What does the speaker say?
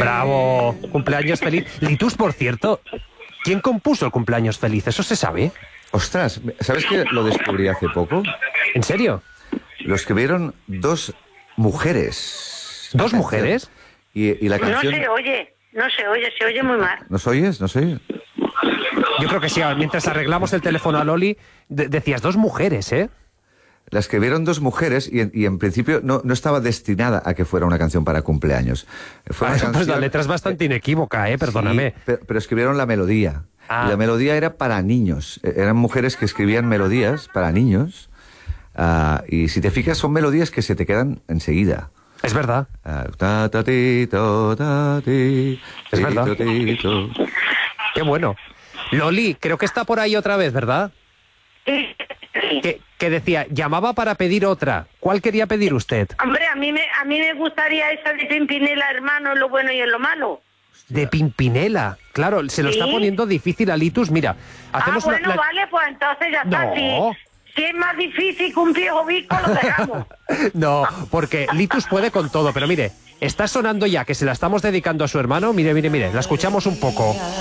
Bravo, cumpleaños feliz. Litus, por cierto, ¿quién compuso el cumpleaños feliz? ¿Eso se sabe? Ostras, ¿sabes que lo descubrí hace poco? ¿En serio? Lo escribieron dos mujeres. ¿Dos mujeres? Y la canción... No se oye muy mal. ¿Nos oyes? ¿Nos oyes? Yo creo que sí, mientras arreglamos el teléfono a Loli, decías dos mujeres, ¿eh? La escribieron dos mujeres y en principio no estaba destinada a que fuera una canción para cumpleaños. Fue una Pues la canción- letra es bastante inequívoca, perdóname. Sí, pero escribieron la melodía. Ah. Y la melodía era para niños. Eran mujeres que escribían melodías para niños. Y si te fijas, son melodías que se te quedan enseguida. Es verdad. Es verdad. Qué bueno. Loli, creo que está por ahí otra vez, ¿verdad? Sí. Que decía, llamaba para pedir otra. ¿Cuál quería pedir usted? Hombre, a mí me gustaría esa de Pimpinela, hermano, en lo bueno y en lo malo. De Pimpinela. Claro, se lo está Sí. poniendo difícil a Litus. Mira, hacemos Bueno, una... vale, pues entonces ya está. No. Si es más difícil que un viejo visco, lo dejamos. No, porque Litus puede con todo, pero mire, está sonando ya que se la estamos dedicando a su hermano. Mire, la escuchamos un poco.